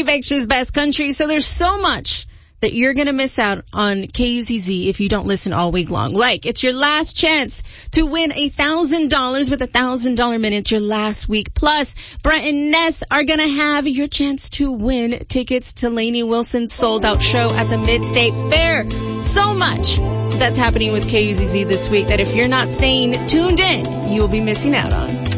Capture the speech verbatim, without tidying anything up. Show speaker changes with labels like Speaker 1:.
Speaker 1: Wave Extra's Best Country. So there's so much that you're going to miss out on K U Z Z if you don't listen all week long. Like, it's your last chance to win a thousand dollars with a thousand dollar minute your last week. Plus, Brett and Ness are going to have your chance to win tickets to Lainey Wilson's sold out show at the Mid-State Fair. So much that's happening with K U Z Z this week that if you're not staying tuned in, you will be missing out on.